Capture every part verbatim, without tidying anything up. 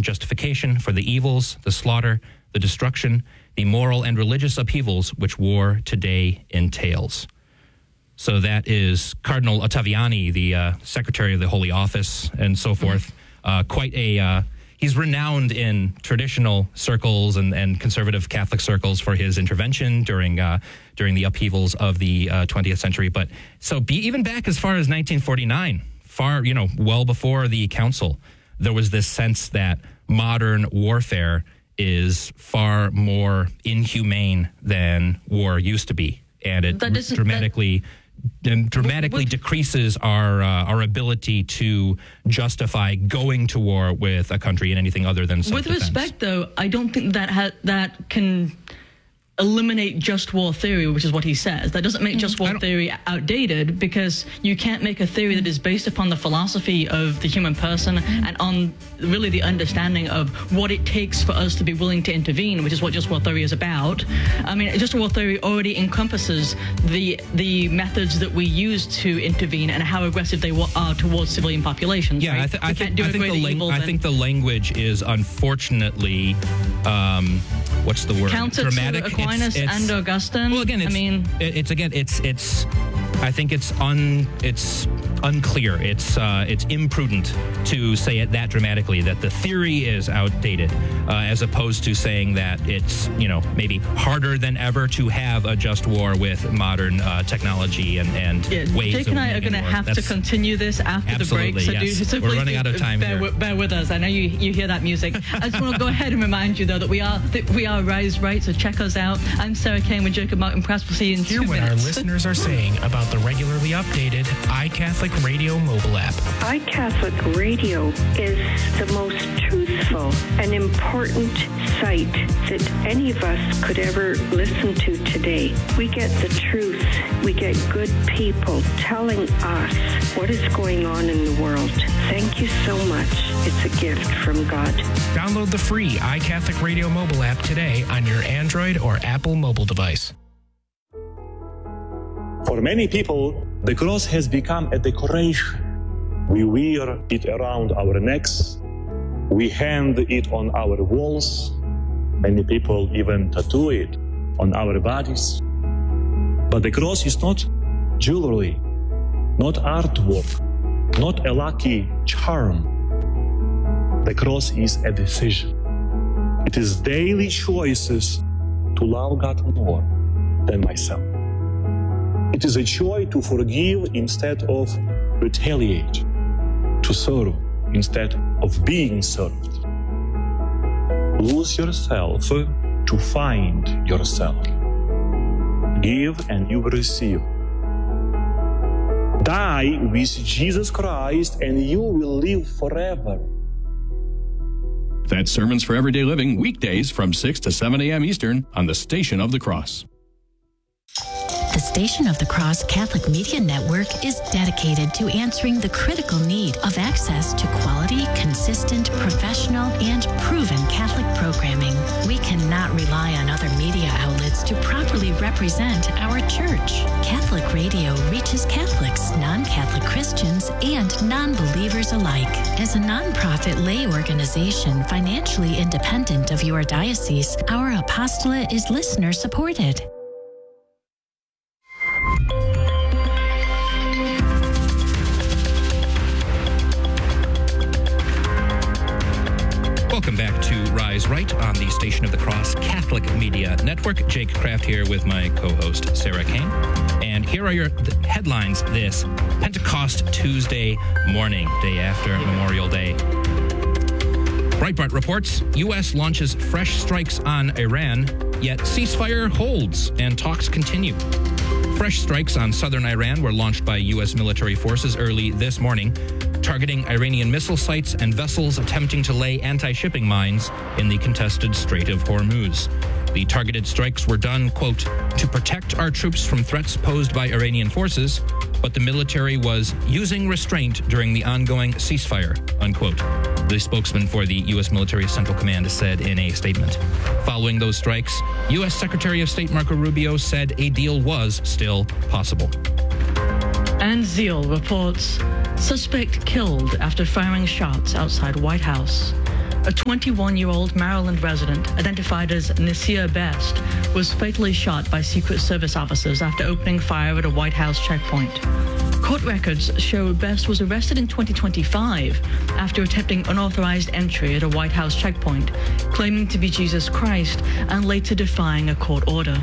justification for the evils, the slaughter, the destruction, the moral and religious upheavals which war today entails. So that is Cardinal Ottaviani, the uh, Secretary of the Holy Office, and so forth. Uh, quite a... Uh, he's renowned in traditional circles and, and conservative Catholic circles for his intervention during uh, during the upheavals of the uh, twentieth century. But so be, even back as far as nineteen forty-nine, far, you know, well before the council, there was this sense that modern warfare is far more inhumane than war used to be. And it dramatically... That- And dramatically with, decreases our uh, our ability to justify going to war with a country in anything other than self-defense. With respect, though, I don't think that ha- that can eliminate just war theory, which is what he says. That doesn't make just war theory outdated, because you can't make a theory that is based upon the philosophy of the human person and on really the understanding of what it takes for us to be willing to intervene, which is what just war theory is about. I mean, just war theory already encompasses the the methods that we use to intervene and how aggressive they are towards civilian populations. Yeah, right? I, th- I think, do I, think the lang- I think the language is unfortunately, um, what's the word? Counter dramatic. To Aquinas it's, it's, and Augustine. Well, again, it's, I mean, it, it's again, it's it's. I think it's un it's unclear. It's uh, it's imprudent to say it that dramatically, that the theory is outdated, uh, as opposed to saying that it's, you know, maybe harder than ever to have a just war with modern uh, technology and, and yeah, ways Jake of and I are going to have That's, to continue this after the break. So yes. do, so We're running out of time bear, here. Bear with us. I know you, you hear that music. I just want to go ahead and remind you, though, that we are that we are Rise Right, so check us out. I'm Sarah Kane with Jacob Martin Press. We'll see you in Hear two what minutes. our listeners are saying about the regularly updated iCatholic Radio mobile app. iCatholic Radio is the most truthful and important site that any of us could ever listen to today. We get the truth. We get good people telling us what is going on in the world. Thank you so much. It's a gift from God. Download the free iCatholic Radio mobile app today on your Android or Apple mobile device. For many people, the cross has become a decoration. We wear it around our necks. We hang it on our walls. Many people even tattoo it on our bodies. But the cross is not jewelry, not artwork, not a lucky charm. The cross is a decision. It is daily choices to love God more than myself. It is a choice to forgive instead of retaliate, to serve instead of being served. Lose yourself to find yourself. Give and you will receive. Die with Jesus Christ and you will live forever. That's Sermons for Everyday Living, weekdays from six to seven a.m. Eastern on the Station of the Cross. The Station of the Cross Catholic Media Network is dedicated to answering the critical need of access to quality, consistent, professional, and proven Catholic programming. We cannot rely on other media outlets to properly represent our church. Catholic radio reaches Catholics, non-Catholic Christians, and non-believers alike. As a nonprofit lay organization financially independent of your diocese, our apostolate is listener-supported. Welcome back to Rise Right on the Station of the Cross Catholic Media Network. Jake Kraft here with my co-host, Sarah Kane. And here are your th- headlines this Pentecost Tuesday morning, day after Memorial Day. Breitbart reports, U S launches fresh strikes on Iran, yet ceasefire holds and talks continue. Fresh strikes on southern Iran were launched by U S military forces early this morning, targeting Iranian missile sites and vessels attempting to lay anti-shipping mines in the contested Strait of Hormuz. The targeted strikes were done, quote, to protect our troops from threats posed by Iranian forces, but the military was using restraint during the ongoing ceasefire, unquote. The spokesman for the U S military Central Command said in a statement. Following those strikes, U S Secretary of State Marco Rubio said a deal was still possible. And Zeal reports, suspect killed after firing shots outside White House. A twenty-one-year-old Maryland resident, identified as Nasir Best, was fatally shot by Secret Service officers after opening fire at a White House checkpoint. Court records show Best was arrested in twenty twenty-five after attempting unauthorized entry at a White House checkpoint, claiming to be Jesus Christ and later defying a court order.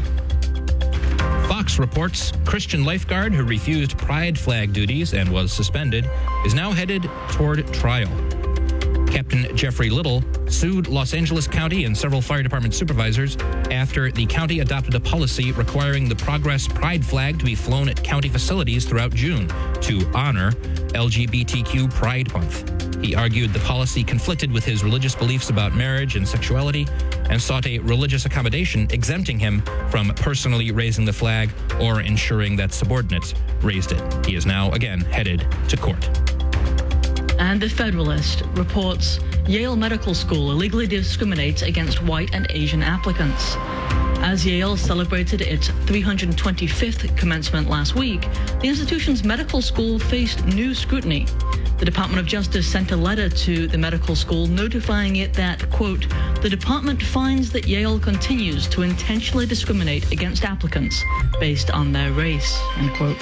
Fox reports Christian lifeguard who refused pride flag duties and was suspended is now headed toward trial. Captain Jeffrey Little sued Los Angeles County and several fire department supervisors after the county adopted a policy requiring the Progress Pride flag to be flown at county facilities throughout June to honor L G B T Q Pride Month. He argued the policy conflicted with his religious beliefs about marriage and sexuality and sought a religious accommodation exempting him from personally raising the flag or ensuring that subordinates raised it. He is now again headed to court. And The Federalist reports Yale Medical School illegally discriminates against white and Asian applicants. As Yale celebrated its three hundred twenty-fifth commencement last week, the institution's medical school faced new scrutiny. The Department of Justice sent a letter to the medical school notifying it that, quote, the department finds that Yale continues to intentionally discriminate against applicants based on their race, end quote.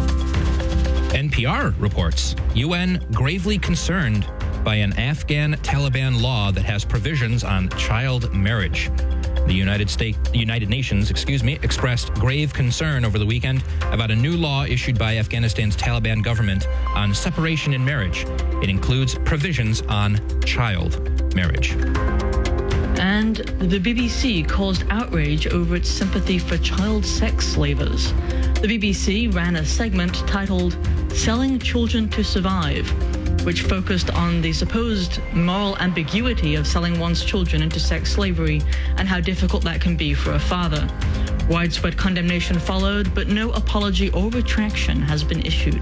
N P R reports U N gravely concerned by an Afghan Taliban law that has provisions on child marriage. The United States, United Nations, excuse me, expressed grave concern over the weekend about a new law issued by Afghanistan's Taliban government on separation in marriage. It includes provisions on child marriage. And the B B C caused outrage over its sympathy for child sex slavers. The B B C ran a segment titled Selling Children to Survive, which focused on the supposed moral ambiguity of selling one's children into sex slavery and how difficult that can be for a father. Widespread condemnation followed, but no apology or retraction has been issued.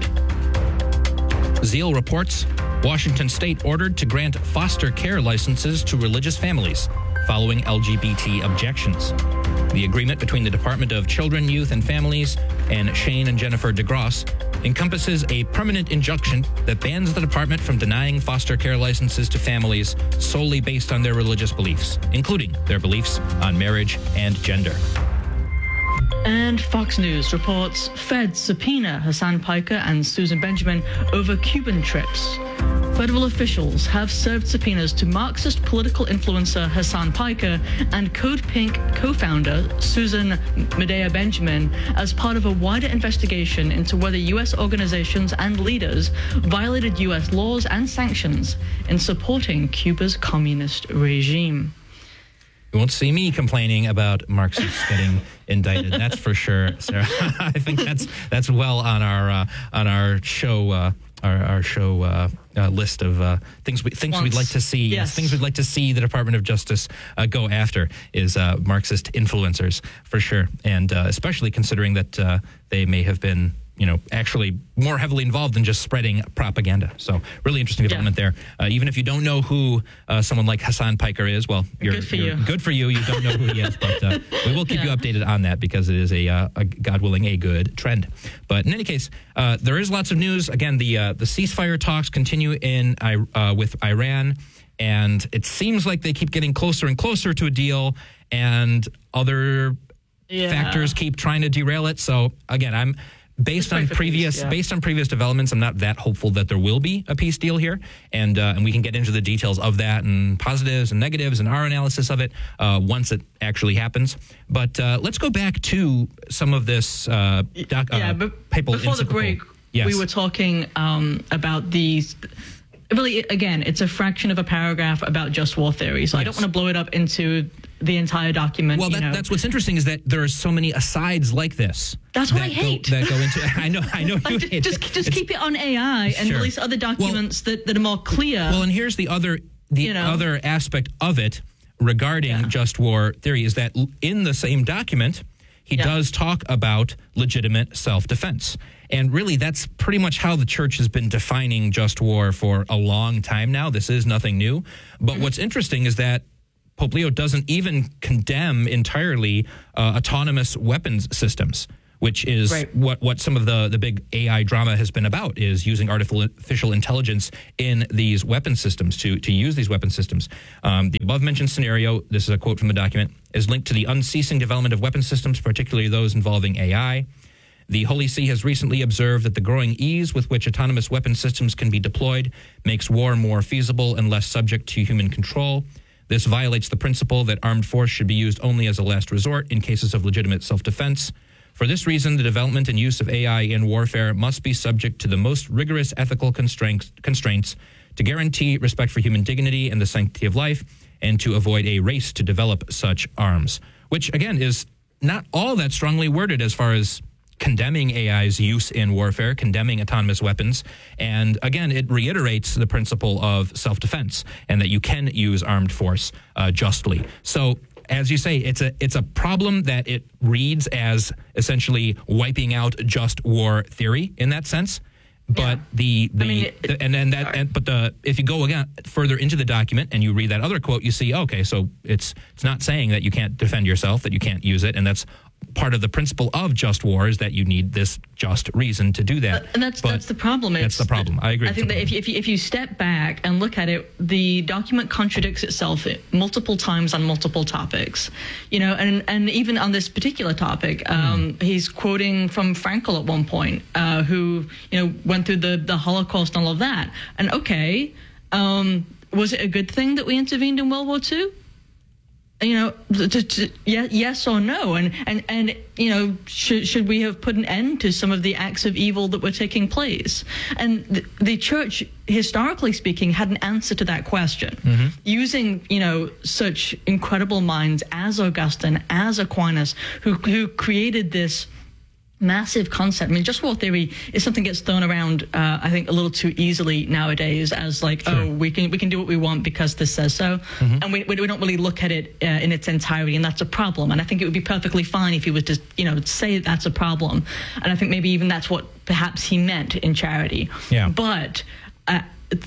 Zeal reports Washington State ordered to grant foster care licenses to religious families following L G B T objections. The agreement between the Department of Children, Youth, and Families and Shane and Jennifer DeGrosse encompasses a permanent injunction that bans the department from denying foster care licenses to families solely based on their religious beliefs, including their beliefs on marriage and gender. And Fox News reports feds subpoena Hassan Piker and Susan Benjamin over Cuban trips. Federal officials have served subpoenas to Marxist political influencer Hassan Piker and Code Pink co-founder Susan Medea Benjamin as part of a wider investigation into whether U S organizations and leaders violated U S laws and sanctions in supporting Cuba's communist regime. You won't see me complaining about Marxists getting indicted. That's for sure, Sarah. I think that's that's well on our uh, on our show uh, our, our show uh, uh, list of uh, things we, things Once. we'd like to see. Yes. yes, things we'd like to see the Department of Justice uh, go after is uh, Marxist influencers for sure, and uh, especially considering that uh, they may have been, you know, actually more heavily involved than just spreading propaganda. So really interesting development yeah. there. Uh, even if you don't know who uh, someone like Hassan Piker is, well, you're good for you're, you. Good for you. You don't know who he is, but uh, we will keep yeah. you updated on that because it is a, uh, a, God willing, a good trend. But in any case, uh, there is lots of news. Again, the uh, the ceasefire talks continue in uh, with Iran, and it seems like they keep getting closer and closer to a deal, and other yeah. factors keep trying to derail it. So again, I'm. Based on previous peace, yeah. based on previous developments, I'm not that hopeful that there will be a peace deal here, and uh, and we can get into the details of that and positives and negatives and our analysis of it uh, once it actually happens. But uh, let's go back to some of this uh, doc, yeah, uh, but papal before encyclical. the break, yes. we were talking um, about these. Really, again, it's a fraction of a paragraph about just war theory, so yes. I don't want to blow it up into the entire document. Well, you that, know. that's what's interesting is that there are so many asides like this. That's what I hate. Go, that go into. I know. I know you just, hate. Just, just keep it on A I and sure. release other documents well, that, that are more clear. Well, and here's the other the you know. other aspect of it regarding yeah. just war theory is that in the same document, he yeah. does talk about legitimate self-defense. And really, that's pretty much how the church has been defining just war for a long time now. This is nothing new. But mm-hmm. what's interesting is that Pope Leo doesn't even condemn entirely uh, autonomous weapons systems, which is right. what, what some of the, the big A I drama has been about, is using artificial intelligence in these weapon systems to, to use these weapon systems. Um, the above-mentioned scenario, this is a quote from the document, is linked to the unceasing development of weapon systems, particularly those involving A I. The Holy See has recently observed that the growing ease with which autonomous weapon systems can be deployed makes war more feasible and less subject to human control. This violates the principle that armed force should be used only as a last resort in cases of legitimate self-defense. For this reason, the development and use of A I in warfare must be subject to the most rigorous ethical constraints, constraints to guarantee respect for human dignity and the sanctity of life, and to avoid a race to develop such arms. Which, again, is not all that strongly worded as far as condemning A I's use in warfare, condemning autonomous weapons. And again, it reiterates the principle of self-defense and that you can use armed force uh, justly. So, as you say, it's a it's a problem that it reads as essentially wiping out just war theory in that sense. But yeah. the the, I mean, it, the and then that and, but the if you go again further into the document and you read that other quote, you see, okay, so it's it's not saying that you can't defend yourself, that you can't use it, and that's part of the principle of just war, is that you need this just reason to do that. And that's but that's the problem. That's it's, the problem. I agree. I think that if you, if you if you step back and look at it, the document contradicts itself multiple times on multiple topics. You know, and and even on this particular topic, um, mm. he's quoting from Frankl at one point, uh, who you know went through the the Holocaust and all of that. And okay, um, was it a good thing that we intervened in World War Two? You know, to, to, yeah, yes or no, and and and you know, should should we have put an end to some of the acts of evil that were taking place? And the, the church, historically speaking, had an answer to that question, mm-hmm. using you know such incredible minds as Augustine, as Aquinas, who who created this massive concept. I mean, just war theory is something that gets thrown around, uh, I think, a little too easily nowadays as like, sure. oh, we can we can do what we want because this says so. Mm-hmm. And we, we don't really look at it uh, in its entirety, and that's a problem. And I think it would be perfectly fine if he was to, you know, say that's a problem. And I think maybe even that's what perhaps he meant in Charity. Yeah. But uh,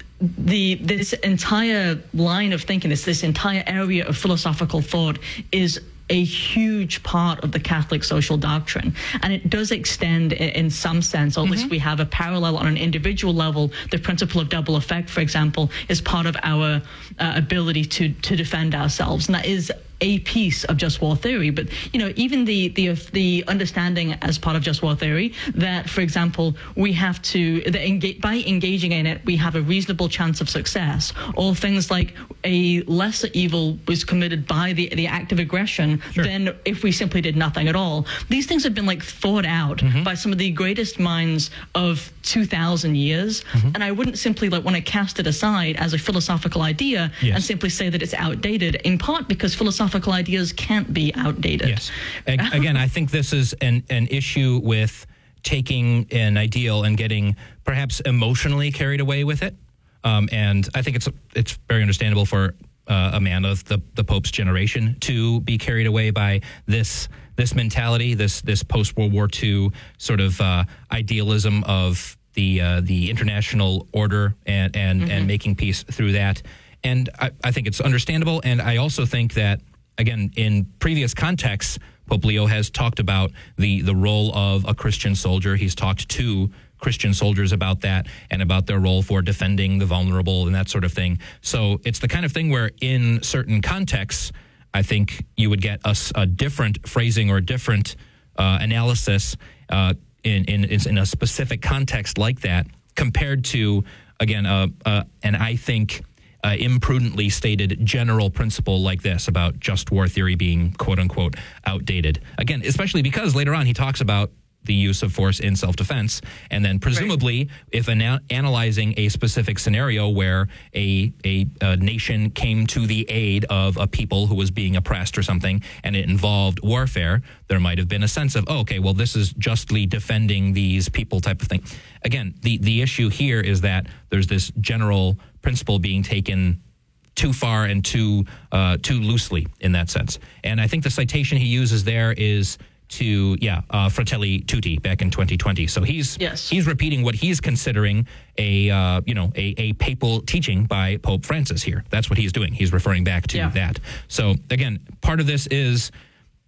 the this entire line of thinking, this this entire area of philosophical thought is a huge part of the Catholic social doctrine. And it does extend in, in some sense, or at mm-hmm. least we have a parallel on an individual level. The principle of double effect, for example, is part of our uh, ability to, to defend ourselves. And that is a piece of just war theory. But, you know, even the, the, the understanding as part of just war theory that, for example, we have to, that engage, by engaging in it, we have a reasonable chance of success. Or things like a lesser evil was committed by the, the act of aggression sure. than if we simply did nothing at all. These things have been like thought out mm-hmm. by some of the greatest minds of two thousand years. Mm-hmm. And I wouldn't simply like want to cast it aside as a philosophical idea yes. and simply say that it's outdated, in part because philosophical ideas can't be outdated. Yes. Again, I think this is an, an issue with taking an ideal and getting perhaps emotionally carried away with it. Um, and I think it's it's very understandable for uh, a man of the, the Pope's generation to be carried away by this this mentality, this this post-World War Two sort of uh, idealism of the uh, the international order and and, mm-hmm. and making peace through that. And I, I think it's understandable. And I also think that, again, in previous contexts, Pope Leo has talked about the, the role of a Christian soldier. He's talked to Christian soldiers about that and about their role for defending the vulnerable and that sort of thing. So it's the kind of thing where in certain contexts, I think you would get a, a different phrasing or a different uh, analysis uh, in, in, in a specific context like that compared to, again, uh, uh, and I think... Uh, imprudently stated general principle like this about just war theory being quote unquote outdated. Again, especially because later on he talks about the use of force in self-defense, and then presumably right. if ana- analyzing a specific scenario where a, a a nation came to the aid of a people who was being oppressed or something, and it involved warfare, there might have been a sense of, oh, okay, well, this is justly defending these people type of thing. Again, the, the issue here is that there's this general principle being taken too far and too uh, too loosely in that sense. And I think the citation he uses there is to, yeah, uh, Fratelli Tutti back in twenty twenty. So he's yes. he's repeating what he's considering a, uh, you know, a, a papal teaching by Pope Francis here. That's what he's doing. He's referring back to yeah. that. So, again, part of this is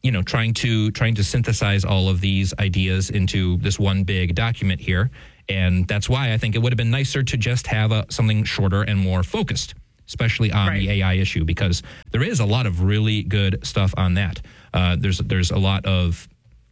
you know, trying to trying to synthesize all of these ideas into this one big document here. And that's why I think it would have been nicer to just have a, something shorter and more focused, especially on right. the A I issue, because there is a lot of really good stuff on that. Uh, there's there's a lot of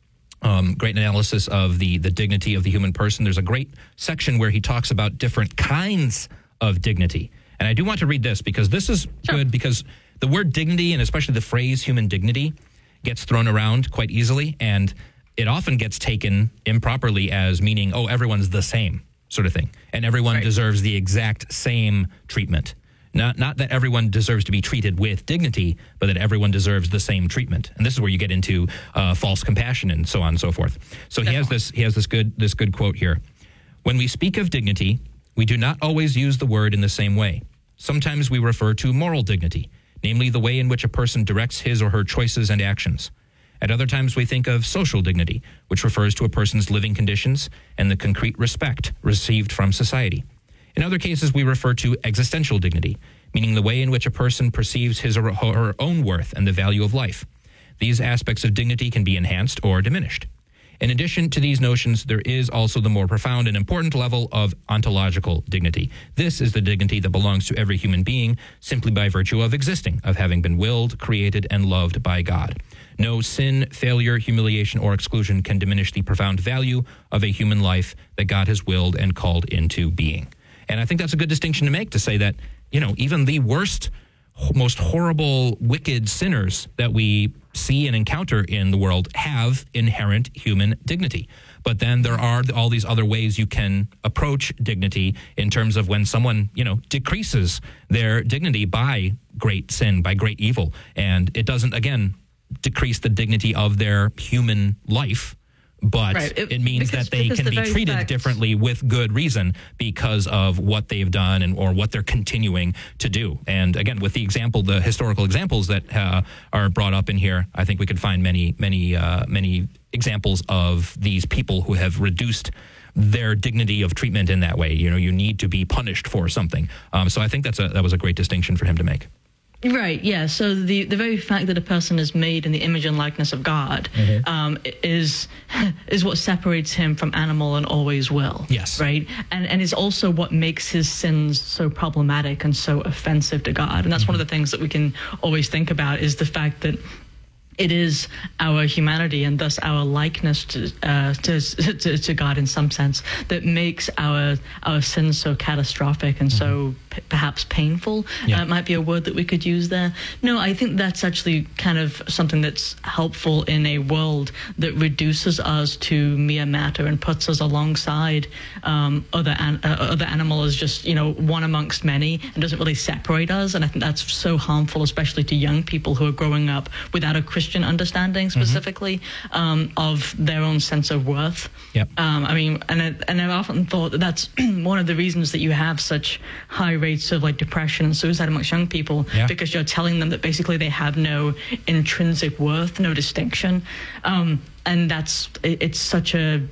um, great analysis of the the dignity of the human person. There's a great section where he talks about different kinds of dignity. And I do want to read this because this is sure. good, because the word dignity, and especially the phrase human dignity, gets thrown around quite easily, and it often gets taken improperly as meaning, oh, everyone's the same sort of thing, and everyone right. deserves the exact same treatment. Not not that everyone deserves to be treated with dignity, but that everyone deserves the same treatment. And this is where you get into uh, false compassion and so on and so forth. So he has this he has this good this good quote here. When we speak of dignity, we do not always use the word in the same way. Sometimes we refer to moral dignity, namely the way in which a person directs his or her choices and actions. At other times, we think of social dignity, which refers to a person's living conditions and the concrete respect received from society. In other cases, we refer to existential dignity, meaning the way in which a person perceives his or her own worth and the value of life. These aspects of dignity can be enhanced or diminished. In addition to these notions, there is also the more profound and important level of ontological dignity. This is the dignity that belongs to every human being simply by virtue of existing, of having been willed, created, and loved by God. No sin, failure, humiliation, or exclusion can diminish the profound value of a human life that God has willed and called into being. And I think that's a good distinction to make, to say that, you know, even the worst, most horrible, wicked sinners that we see and encounter in the world have inherent human dignity. But then there are all these other ways you can approach dignity in terms of when someone, you know, decreases their dignity by great sin, by great evil. And it doesn't, again, decrease the dignity of their human life, but right. it, it means because, that they can the be treated fact. differently with good reason because of what they've done and or what they're continuing to do. And again, with the example, the historical examples that uh, are brought up in here, I think we could find many, many, uh, many examples of these people who have reduced their dignity of treatment in that way. You know, you need to be punished for something. Um, so I think that's a, that was a great distinction for him to make. Right, yeah. So the, the very fact that a person is made in the image and likeness of God mm-hmm. um, is is what separates him from animal and always will. Yes. Right? And and is also what makes his sins so problematic and so offensive to God. And that's mm-hmm. one of the things that we can always think about, is the fact that it is our humanity and thus our likeness to, uh, to, to to God in some sense that makes our our sins so catastrophic and mm-hmm. so p- perhaps painful. Yeah. Uh, might be a word that we could use there. No, I think that's actually kind of something that's helpful in a world that reduces us to mere matter and puts us alongside um, other an- uh, other animals as just, you know, one amongst many, and doesn't really separate us. And I think that's so harmful, especially to young people who are growing up without a Christian understanding specifically mm-hmm. um, of their own sense of worth. Yep. Um, I mean, and, I, and I've often thought that that's one of the reasons that you have such high rates of like depression and suicide amongst young people, yeah. because you're telling them that basically they have no intrinsic worth, no distinction. Um, and that's, it, it's such a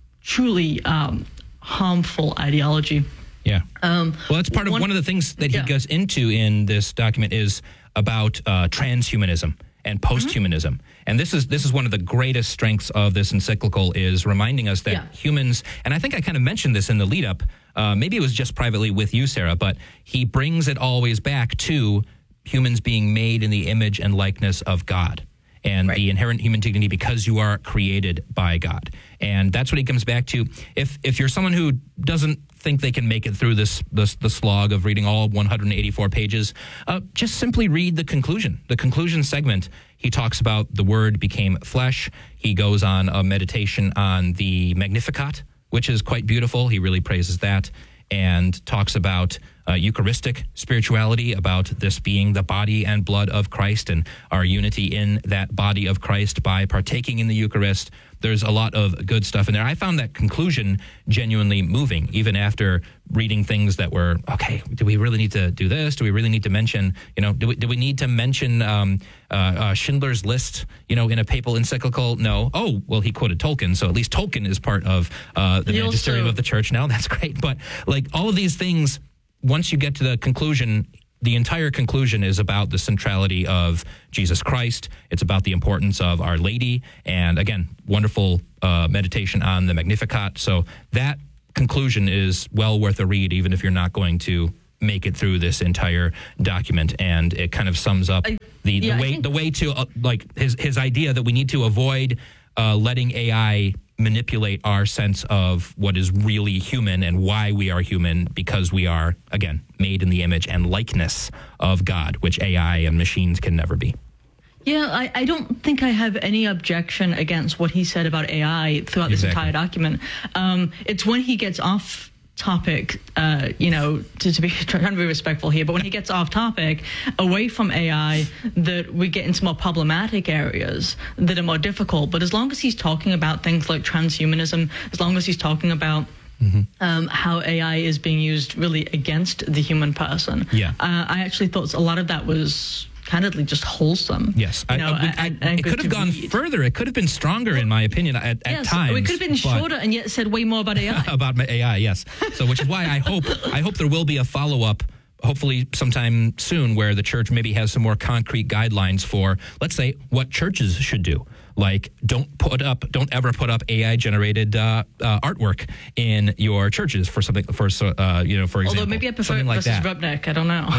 truly um, harmful ideology. Yeah. Um, well, that's part of one, one of the things that he yeah. goes into in this document is about uh, transhumanism and posthumanism. Mm-hmm. And this is this is one of the greatest strengths of this encyclical, is reminding us that yeah. humans, and I think I kind of mentioned this in the lead up, uh, maybe it was just privately with you, Sarah, but he brings it always back to humans being made in the image and likeness of God. And right. the inherent human dignity because you are created by God. And that's what he comes back to. If if you're someone who doesn't think they can make it through this, this the slog of reading all one hundred eighty-four pages, uh, just simply read the conclusion. The conclusion segment, he talks about the Word became flesh. He goes on a meditation on the Magnificat, which is quite beautiful. He really praises that, and talks about uh, Eucharistic spirituality, about this being the body and blood of Christ and our unity in that body of Christ by partaking in the Eucharist. There's a lot of good stuff in there. I found that conclusion genuinely moving, even after reading things that were, okay, do we really need to do this? Do we really need to mention, you know, do we, do we need to mention um, uh, uh, Schindler's List, you know, in a papal encyclical? No. Oh, well, he quoted Tolkien, so at least Tolkien is part of uh, the he magisterium also- of the church now. That's great. But like all of these things, once you get to the conclusion, the entire conclusion is about the centrality of Jesus Christ. It's about the importance of Our Lady. And again, wonderful uh, meditation on the Magnificat. So that conclusion is well worth a read, even if you're not going to make it through this entire document. And it kind of sums up I, the, yeah, the way think- the way to, uh, like, his, his idea that we need to avoid uh, letting A I manipulate our sense of what is really human and why we are human, because we are, again, made in the image and likeness of God, which A I and machines can never be. Yeah, I, I don't think I have any objection against what he said about A I throughout this Exactly. entire document. Um, it's when he gets off topic, uh, you know, to, to be trying to be respectful here, but when he gets off topic, away from A I, that we get into more problematic areas that are more difficult. But as long as he's talking about things like transhumanism, as long as he's talking about Mm-hmm. Um, how A I is being used really against the human person. Yeah. Uh, I actually thought a lot of that was candidly just wholesome. Yes. You I, know, I, I, and- and it good could have to gone read. further. It could have been stronger, in my opinion, at, at Yes, times. it could have been but- shorter and yet said way more about A I. about my A I, yes. So, which is why I hope I hope there will be a follow up, hopefully sometime soon, where the church maybe has some more concrete guidelines for, let's say, what churches should do. Like, don't put up, don't ever put up A I generated uh, uh, artwork in your churches for something, for uh, you know, for example. Although maybe I prefer it something like versus that. Rubnik. I don't know.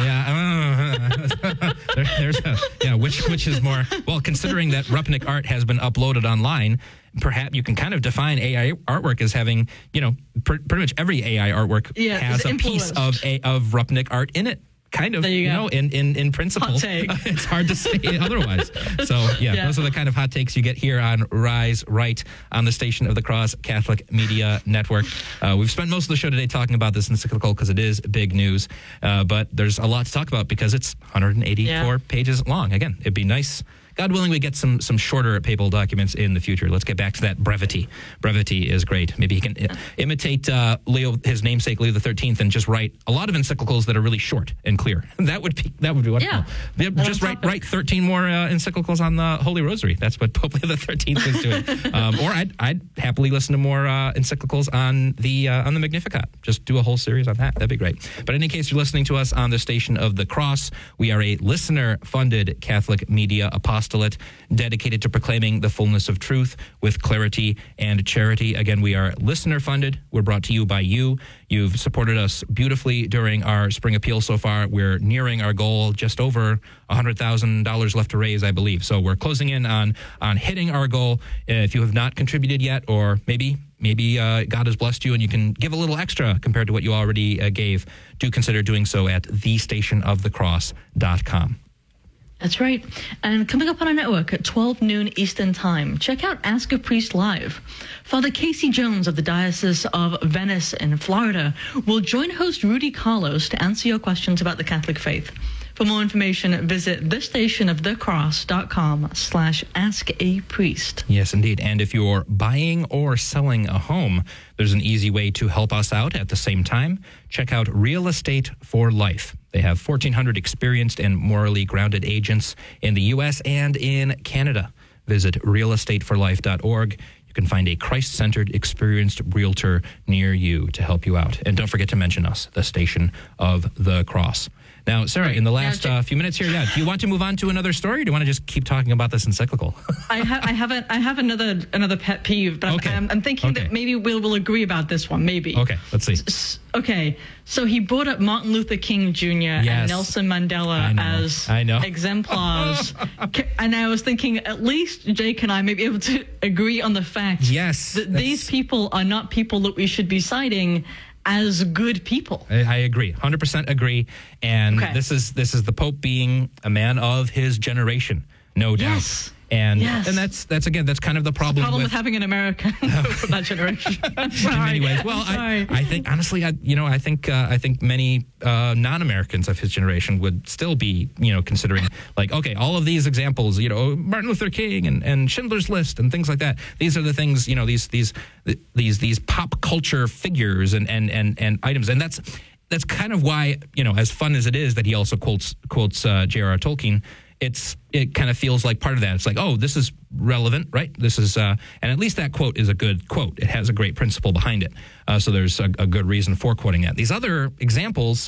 Yeah, uh, there, there's a, yeah. Which which is more well, considering that Rupnik art has been uploaded online, perhaps you can kind of define A I artwork as having, you know, pr- pretty much every A I artwork Yeah, has it's a piece influenced. of a of Rupnik art in it. Kind of, There you you go. know, in, in, in principle. Hot take. It's hard to say otherwise. So, yeah, Yeah. those are the kind of hot takes you get here on Rise Right on the Station of the Cross Catholic Media Network. Uh, we've spent most of the show today talking about this encyclical because it is big news, uh, but there's a lot to talk about because it's one hundred eighty-four Yeah. pages long. Again, it'd be nice, God willing, we get some some shorter papal documents in the future. Let's get back to that brevity. Brevity is great. Maybe he can i- imitate uh, Leo, his namesake Leo the thirteenth, and just write a lot of encyclicals that are really short and clear. That would be that would be wonderful. Yeah. Yeah, just write write thirteen more uh, encyclicals on the Holy Rosary. That's what Pope Leo the thirteenth is doing. um, or I'd I'd happily listen to more uh, encyclicals on the uh, on the Magnificat. Just do a whole series on that. That'd be great. But in any case, you're listening to us on the Station of the Cross. We are a listener-funded Catholic media apostolate dedicated to proclaiming the fullness of truth with clarity and charity. Again, we are listener-funded. We're brought to you by you. You've supported us beautifully during our spring appeal so far. We're nearing our goal, just over one hundred thousand dollars left to raise, I believe. So we're closing in on, on hitting our goal. Uh, if you have not contributed yet, or maybe Maybe uh, God has blessed you and you can give a little extra compared to what you already uh, gave. Do consider doing so at the station of the cross dot com. That's right. And coming up on our network at twelve noon Eastern Time, check out Ask a Priest Live. Father Casey Jones of the Diocese of Venice in Florida will join host Rudy Carlos to answer your questions about the Catholic faith. For more information, visit the station of the cross dot com slash ask a priest. Yes, indeed. And if you're buying or selling a home, there's an easy way to help us out at the same time. Check out Real Estate for Life. They have fourteen hundred experienced and morally grounded agents in the U S and in Canada. Visit real estate for life dot org. You can find a Christ-centered, experienced realtor near you to help you out. And don't forget to mention us, the Station of the Cross. Now, Sarah, in the last Now, uh, few minutes here, yeah, do you want to move on to another story, or do you want to just keep talking about this encyclical? I, ha- I have a, I have another another pet peeve, but Okay. I'm, I'm thinking Okay. that maybe we'll, we'll agree about this one, maybe. Okay, let's see. S- Okay, so he brought up Martin Luther King Junior Yes. and Nelson Mandela I know. as I know. exemplars. Ca- and I was thinking at least Jake and I may be able to agree on the fact Yes, that that's- these people are not people that we should be citing as good people. I, I agree, one hundred percent agree. And Okay. this is this is the Pope being a man of his generation, no doubt. Yes. And Yes. and that's that's again that's kind of the problem, Problem with with having an American from that generation. I'm in sorry. many ways. Well, I'm I, sorry. I think honestly, I, you know, I think uh, I think many uh, non-Americans of his generation would still be, you know, considering like, okay, all of these examples, you know, Martin Luther King and, and Schindler's List and things like that. These are the things, you know, these these these these pop culture figures and and and, and items, and that's that's kind of why, you know, as fun as it is that he also quotes quotes uh, J R R Tolkien. It's it kind of feels like part of that. It's like, oh, this is relevant, right? This is, uh, and at least that quote is a good quote. It has a great principle behind it. Uh, so there's a, a good reason for quoting that. These other examples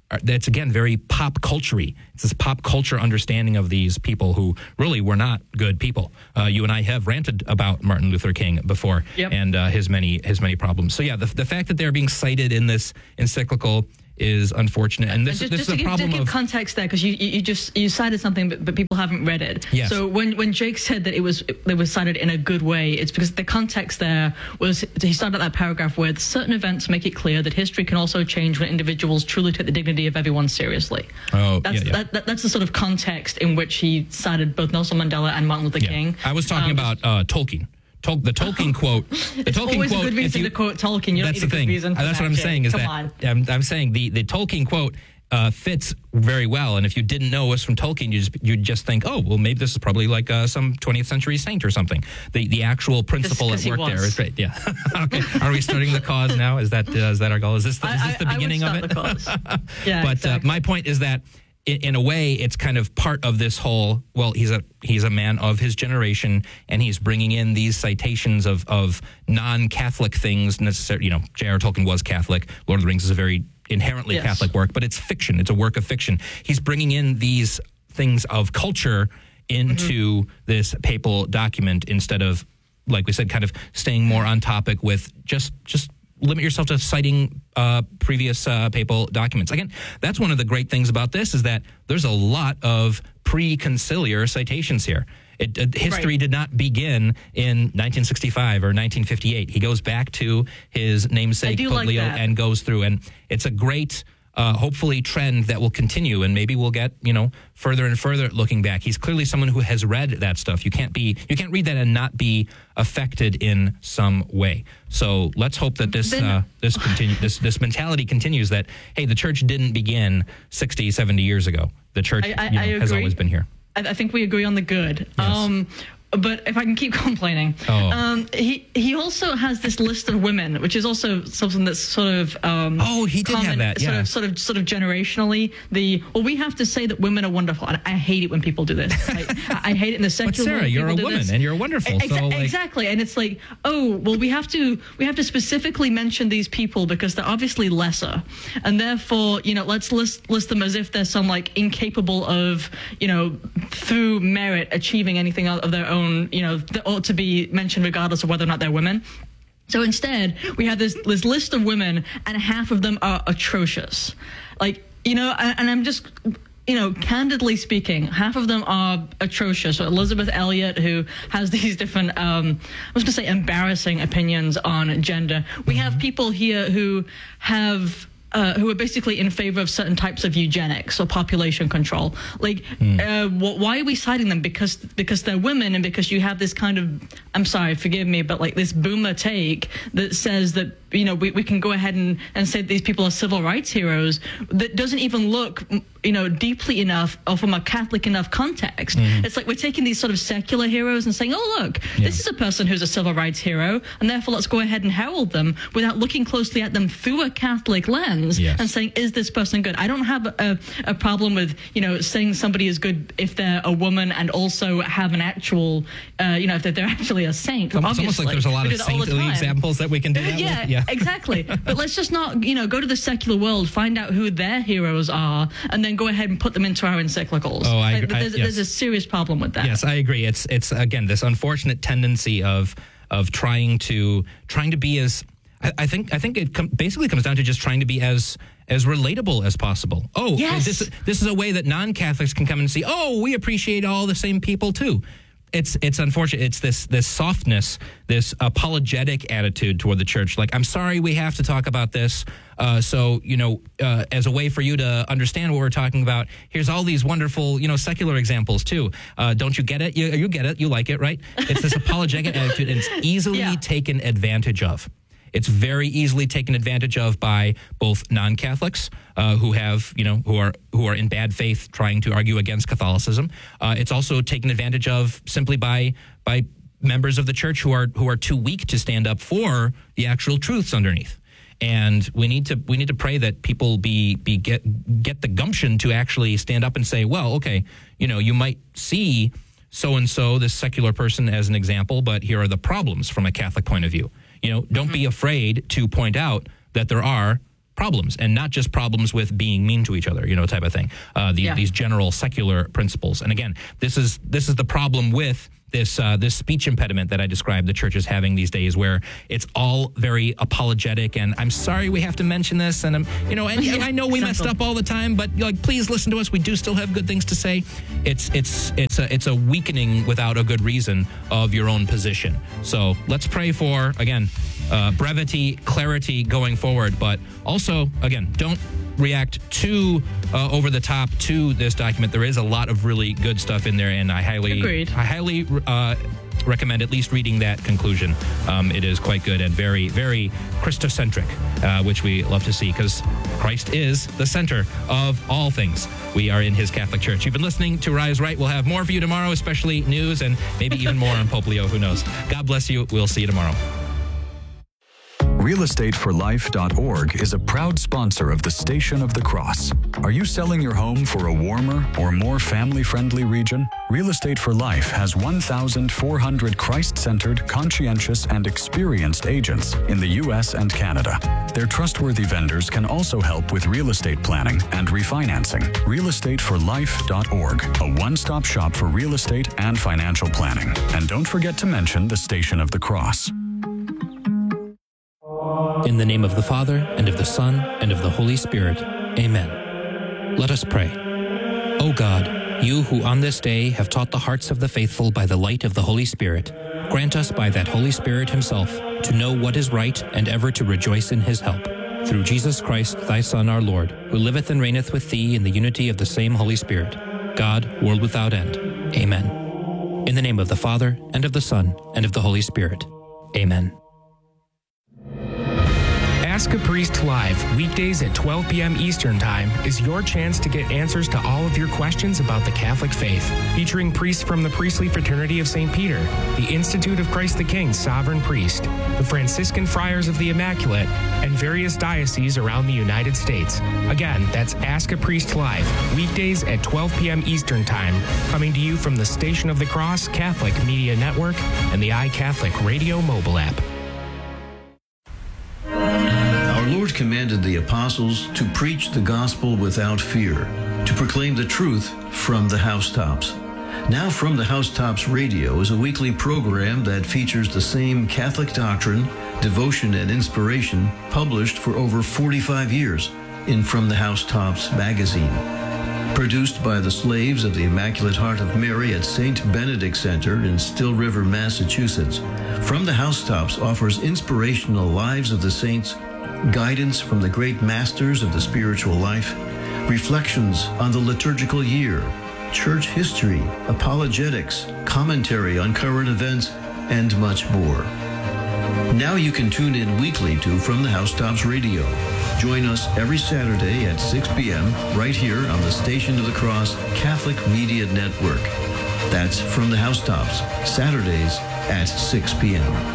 are, that's again very pop culture-y. It's this pop culture understanding of these people who really were not good people. Uh, you and I have ranted about Martin Luther King before, yep. and uh, his many his many problems. So yeah, the the fact that they're being cited in this encyclical is unfortunate, and this, just, this just is a to problem give, to give of context there, because you, you you just you cited something, but, but people haven't read it. Yes. So when when Jake said that it was it was cited in a good way, it's because the context there was he started that paragraph with certain events make it clear that history can also change when individuals truly take the dignity of everyone seriously. Oh, that's yeah, yeah. That, that, that's the sort of context in which he cited both Nelson Mandela and Martin Luther yeah. King. I was talking um, about uh, Tolkien. Tol- the Tolkien quote. The it's Tolkien always quote. a good reason you, to quote Tolkien. You that's don't the need a thing. good reason for That's that, what I'm Jake. saying. Is Come that on. I'm, I'm saying the the Tolkien quote uh, fits very well. And if you didn't know it was from Tolkien, you just you'd just think, oh, well, maybe this is probably like uh, some twentieth century saint or something. The the actual principle Cause, at cause work there is great. Yeah. Okay. Are we starting the cause now? Is that uh, is that our goal? Is this the, is this the I, beginning I would of start it? The cause. Yeah. But exactly. uh, my point is that. In a way, it's kind of part of this whole. Well, he's a he's a man of his generation, and he's bringing in these citations of of non-Catholic things. Necessarily, you know, J R R Tolkien was Catholic. Lord of the Rings is a very inherently yes. Catholic work, but it's fiction. It's a work of fiction. He's bringing in these things of culture into mm-hmm. this papal document instead of, like we said, kind of staying more on topic with just just. Limit yourself to citing uh, previous uh, papal documents. Again, that's one of the great things about this is that there's a lot of pre-conciliar citations here. It, uh, history right. did not begin in nineteen sixty-five or nineteen fifty-eight. He goes back to his namesake, Pope like Leo, that. and goes through. And it's a great, uh, hopefully, trend that will continue. And maybe we'll get, you know, further and further looking back. He's clearly someone who has read that stuff. You can't be, you can't read that and not be affected in some way. So let's hope that this Then, uh, this continue this this mentality continues. That hey, the church didn't begin sixty, seventy years ago. The church I, I, you know, I has agree. always been here. I, I think we agree on the good. Yes. Um, but if I can keep complaining, Oh. um, he he also has this list of women, which is also something that's sort of um, Oh, he did have common, that, sort yeah. of sort of sort of generationally. The well, we have to say that women are wonderful, and I hate it when people do this. Like, I, I hate it in the secular. But Sarah, world, you're a people do woman this. and you're wonderful. Exa- so like, exactly, and it's like, oh, well, we have to we have to specifically mention these people because they're obviously lesser, and therefore, you know, let's list list them as if they're some like incapable of, you know, through merit achieving anything of their own, you know, that ought to be mentioned regardless of whether or not they're women. So instead, we have this this list of women, and half of them are atrocious. Like, you know, and, and I'm just. You know, candidly speaking, half of them are atrocious. So Elizabeth Elliot, who has these different, um, I was going to say embarrassing opinions on gender. We have people here who have, uh, who are basically in favor of certain types of eugenics or population control. Like, mm. uh, wh- why are we citing them? Because because they're women, and because you have this kind of, I'm sorry, forgive me, but like this boomer take that says that, you know, we, we can go ahead and, and say that these people are civil rights heroes that doesn't even look, you know, deeply enough or from a Catholic enough context. Mm-hmm. It's like we're taking these sort of secular heroes and saying, oh, look, yeah. this is a person who's a civil rights hero, and therefore let's go ahead and herald them without looking closely at them through a Catholic lens yes. and saying, is this person good? I don't have a, a problem with, you know, saying somebody is good if they're a woman and also have an actual, uh, you know, if they're, they're actually a saint. It's obviously. almost like there's a lot we of saintly examples that we can do that yeah, with. Yeah. Exactly. But let's just not, you know, go to the secular world, find out who their heroes are, and then go ahead and put them into our encyclicals. Oh, I, like, there's, I, yes. there's a serious problem with that. Yes, I agree. It's it's again this unfortunate tendency of of trying to trying to be as I, I think I think it com- basically comes down to just trying to be as as relatable as possible. Oh, yes. this this is a way that non-Catholics can come and see. Oh, we appreciate all the same people too. It's it's unfortunate. It's this this softness, this apologetic attitude toward the church. Like, I'm sorry we have to talk about this. Uh, so, you know, uh, as a way for you to understand what we're talking about, here's all these wonderful, you know, secular examples too. Uh, don't you get it? You, you get it. You like it, right? It's this apologetic attitude, and it's easily yeah. taken advantage of. It's very easily taken advantage of by both non-Catholics uh, who have, you know, who are who are in bad faith trying to argue against Catholicism. Uh, it's also taken advantage of simply by by members of the church who are who are too weak to stand up for the actual truths underneath. And we need to we need to pray that people be be get get the gumption to actually stand up and say, well, okay, you know, you might see so and so, this secular person, as an example, but here are the problems from a Catholic point of view. You know, don't mm-hmm. be afraid to point out that there are problems, and not just problems with being mean to each other, you know, type of thing. Uh, the, Yeah. These general secular principles. And again, this is this is the problem with this uh, this speech impediment that I described the church is having these days, where it's all very apologetic. And I'm sorry we have to mention this, and I'm you know, and I know we messed up all the time, but like, please listen to us. We do still have good things to say. It's it's it's a it's a weakening without a good reason of your own position. So let's pray for, again, uh, brevity, clarity going forward, but also, again, don't react too uh, over the top to this document. There is a lot of really good stuff in there, and I highly, Agreed. I highly uh, recommend at least reading that conclusion. Um, it is quite good and very, very Christocentric, uh, which we love to see, because Christ is the center of all things. We are in His Catholic Church. You've been listening to Rise Right. We'll have more for you tomorrow, especially news and maybe even more on Pope Leo. Who knows? God bless you. We'll see you tomorrow. real estate for life dot org is a proud sponsor of the Station of the Cross. Are you selling your home for a warmer or more family-friendly region? Real Estate for Life has one thousand four hundred Christ-centered, conscientious, and experienced agents in the U S and Canada. Their trustworthy vendors can also help with real estate planning and refinancing. real estate for life dot org, a one-stop shop for real estate and financial planning. And don't forget to mention the Station of the Cross. In the name of the Father, and of the Son, and of the Holy Spirit. Amen. Let us pray. O God, you who on this day have taught the hearts of the faithful by the light of the Holy Spirit, grant us by that Holy Spirit Himself to know what is right and ever to rejoice in His help. Through Jesus Christ, thy Son, our Lord, who liveth and reigneth with thee in the unity of the same Holy Spirit, God, world without end. Amen. In the name of the Father, and of the Son, and of the Holy Spirit. Amen. Ask a Priest Live, weekdays at twelve p.m. Eastern Time, is your chance to get answers to all of your questions about the Catholic faith. Featuring priests from the Priestly Fraternity of Saint Peter, the Institute of Christ the King Sovereign Priest, the Franciscan Friars of the Immaculate, and various dioceses around the United States. Again, that's Ask a Priest Live, weekdays at twelve p.m. Eastern Time, coming to you from the Station of the Cross Catholic Media Network and the iCatholic Radio mobile app. Our Lord commanded the apostles to preach the gospel without fear, to proclaim the truth from the housetops. Now From the Housetops Radio is a weekly program that features the same Catholic doctrine, devotion, and inspiration published for over forty-five years in From the Housetops magazine. Produced by the slaves of the Immaculate Heart of Mary at Saint Benedict Center in Still River, Massachusetts, From the Housetops offers inspirational lives of the saints, guidance from the great masters of the spiritual life, reflections on the liturgical year, church history, apologetics, commentary on current events, and much more. Now you can tune in weekly to From the Housetops Radio. Join us every Saturday at six p.m. right here on the Station of the Cross Catholic Media Network. That's From the Housetops, Saturdays at six p.m.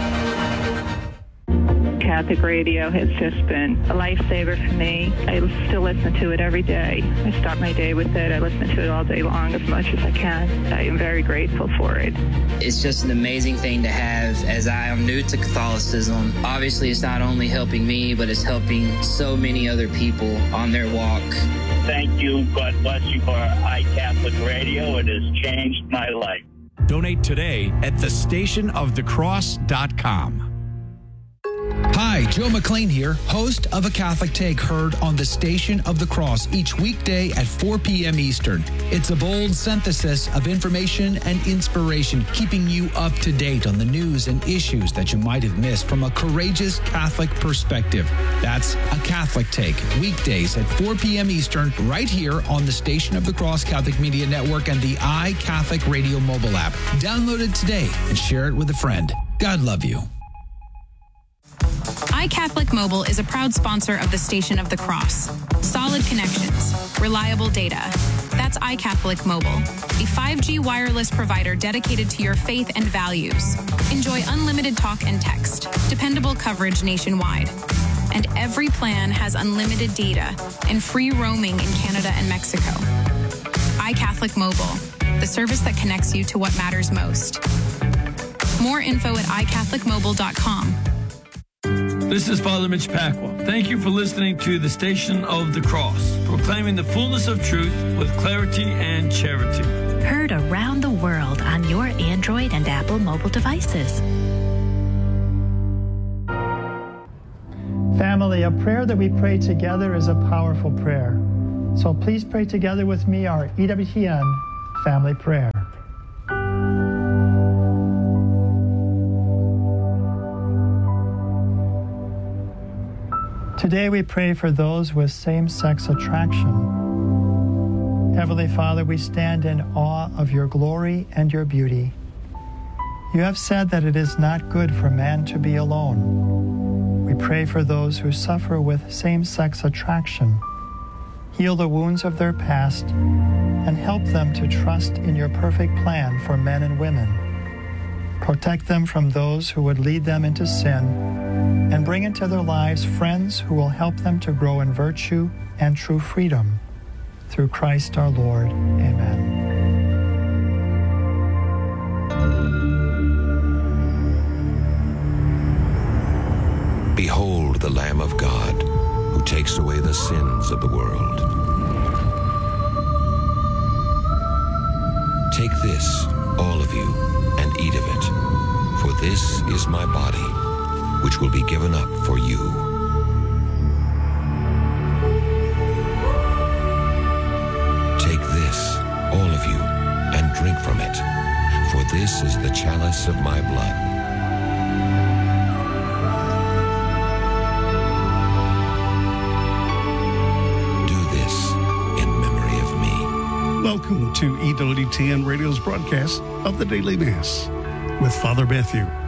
Catholic radio has just been a lifesaver for me. I still listen to it every day. I start my day with it. I listen to it all day long as much as I can. I am very grateful for it. It's just an amazing thing to have, as I am new to Catholicism. Obviously, it's not only helping me, but it's helping so many other people on their walk. Thank you. God bless you for iCatholic Radio. It has changed my life. Donate today at the station of the cross dot com. Hi, Joe McLean here, host of A Catholic Take, heard on the Station of the Cross each weekday at four p.m. Eastern. It's a bold synthesis of information and inspiration, keeping you up to date on the news and issues that you might have missed from a courageous Catholic perspective. That's A Catholic Take, weekdays at four p.m. Eastern, right here on the Station of the Cross Catholic Media Network and the iCatholic Radio mobile app. Download it today and share it with a friend. God love you. iCatholic Mobile is a proud sponsor of the Station of the Cross. Solid connections, reliable data. That's iCatholic Mobile, a five G wireless provider dedicated to your faith and values. Enjoy unlimited talk and text, dependable coverage nationwide. And every plan has unlimited data and free roaming in Canada and Mexico. iCatholic Mobile, the service that connects you to what matters most. More info at i catholic mobile dot com. This is Father Mitch Pacwa. Thank you for listening to the Station of the Cross, proclaiming the fullness of truth with clarity and charity. Heard around the world on your Android and Apple mobile devices. Family, a prayer that we pray together is a powerful prayer. So please pray together with me our E W T N family prayer. Today we pray for those with same-sex attraction. Heavenly Father, we stand in awe of your glory and your beauty. You have said that it is not good for man to be alone. We pray for those who suffer with same-sex attraction. Heal the wounds of their past and help them to trust in your perfect plan for men and women. Protect them from those who would lead them into sin and bring into their lives friends who will help them to grow in virtue and true freedom. Through Christ our Lord. Amen. Behold the Lamb of God, who takes away the sins of the world. Take this, all of you, and eat of it, for this is my body, which will be given up for you. Take this, all of you, and drink from it, for this is the chalice of my blood. Welcome to E W T N Radio's broadcast of the Daily Mass with Father Matthew.